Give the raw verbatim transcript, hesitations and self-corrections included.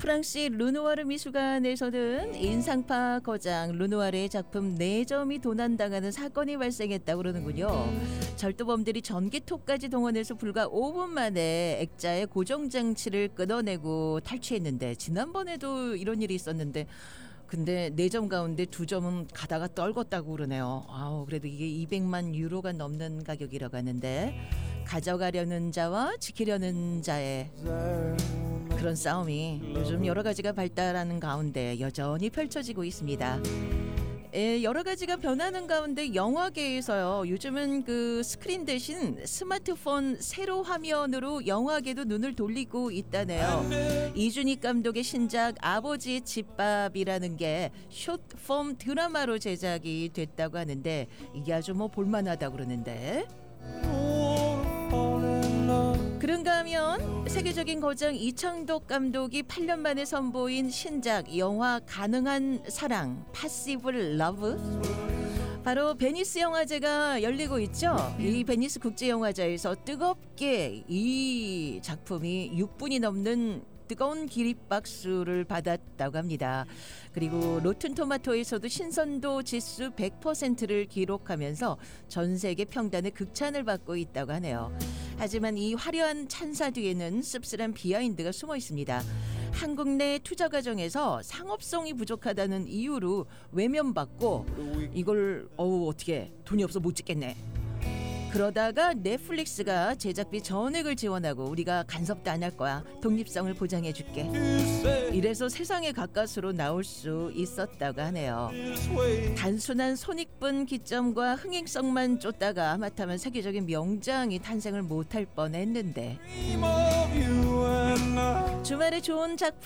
프랑스의 르누아르 미술관에서는 인상파 거장 르누아르의 작품 네 점이 도난당하는 사건이 발생했다고 그러는군요. 절도범들이 전기톱까지 동원해서 불과 오 분 만에 액자의 고정장치를 끊어내고 탈취했는데, 지난번에도 이런 일이 있었는데 근데 네 점 가운데 두 점은 가다가 떨궜다고 그러네요. 아우, 그래도 이게 이백만 유로가 넘는 가격이라고 하는데, 가져가려는 자와 지키려는 자의 그런 싸움이 요즘 여러 가지가 발달하는 가운데 여전히 펼쳐지고 있습니다. 에, 여러 가지가 변하는 가운데 영화계에서요, 요즘은 그 스크린 대신 스마트폰 세로 화면으로 영화계도 눈을 돌리고 있다네요. 이준익 감독의 신작 아버지의 집밥이라는 게 숏폼 드라마로 제작이 됐다고 하는데, 이게 아주 뭐 볼만하다고 그러는데, 그런가 하면 세계적인 거장 이창독 감독이 팔 년 만에 선보인 신작 영화 가능한 사랑 파시블 러브, 바로 베니스 영화제가 열리고 있죠. 이 베니스 국제영화제에서 뜨겁게 이 작품이 육 분이 넘는 뜨거운 기립박수를 받았다고 합니다. 그리고 로튼토마토에서도 신선도 지수 백 퍼센트를 기록하면서 전 세계 평단의 극찬을 받고 있다고 하네요. 하지만 이 화려한 찬사 뒤에는 씁쓸한 비하인드가 숨어 있습니다. 한국 내 투자 과정에서 상업성이 부족하다는 이유로 외면받고, 이걸 어우 어떻게 돈이 없어 못 찍겠네, 그러다가 넷플릭스가 제작비 전액을 지원하고 우리가 간섭도 안 할 거야, 독립성을 보장해 줄게, 이래서 세상에 가까스로 나올 수 있었다고 하네요. 단순한 손익분 기점과 흥행성만 쫓다가 하마터면 세계적인 명장이 탄생을 못할 뻔했는데, 주말에 좋은 작품